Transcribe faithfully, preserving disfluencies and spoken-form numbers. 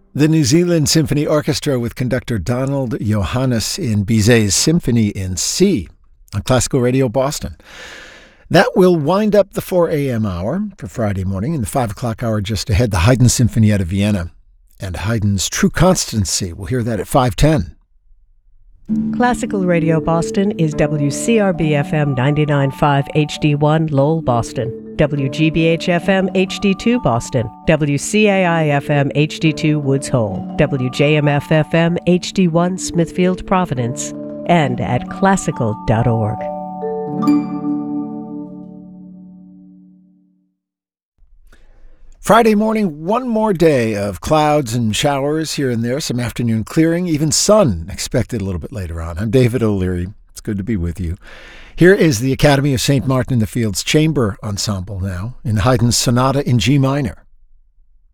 The New Zealand Symphony Orchestra with conductor Donald Johannes in Bizet's Symphony in C on Classical Radio Boston. That will wind up the four a.m. hour for Friday morning. In the five o'clock hour just ahead, the Haydn Symphony out of Vienna and Haydn's True Constancy. We'll hear that at five ten. Classical Radio Boston is W C R B F M ninety-nine point five H D one Lowell, Boston, W G B H F M H D two Boston, W C A I F M H D two Woods Hole, W J M F F M H D one Smithfield, Providence, and at classical dot org. Friday morning, one more day of clouds and showers here and there, some afternoon clearing, even sun expected a little bit later on. I'm David O'Leary. It's good to be with you. Here is the Academy of Saint Martin in the Fields Chamber Ensemble now in Haydn's Sonata in G minor.